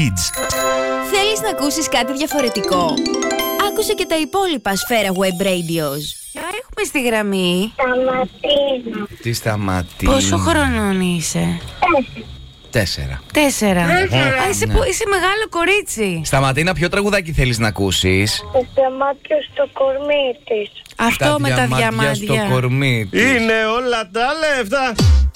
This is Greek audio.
Θέλεις να ακούσεις κάτι διαφορετικό? Άκουσε και τα υπόλοιπα Σφαίρα Web Radios. Ποια έχουμε στη γραμμή? Σταματίνα. Τι Σταματίνα? Πόσο χρονών είσαι? 4. 4. Είσαι μεγάλο κορίτσι. Σταματίνα, ποιο τραγουδάκι θέλεις να ακούσεις? Το διαμάντιο στο κορμί της. Αυτό με τα διαμάντια διαμάντια. στο κορμί της. Είναι όλα τα λεφτά.